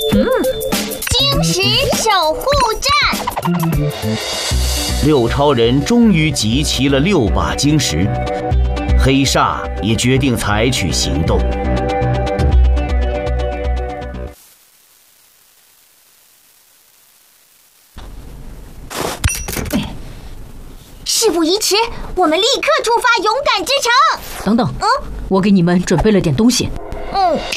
晶石守护战。 六超人终于集齐了6把晶石，黑煞也决定采取行动。 事不宜迟，我们立刻出发勇敢之城。 等等，我给你们准备了点东西。